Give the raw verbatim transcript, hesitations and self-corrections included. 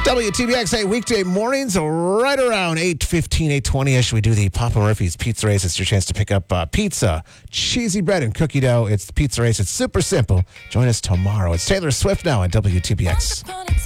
W T B X, hey, weekday mornings, right around eight fifteen, eight twenty-ish, we do the Papa Murphy's Pizza Race. It's your chance to pick up uh, pizza, cheesy bread, and cookie dough. It's the Pizza Race. It's super simple. Join us tomorrow. It's Taylor Swift now on W T B X.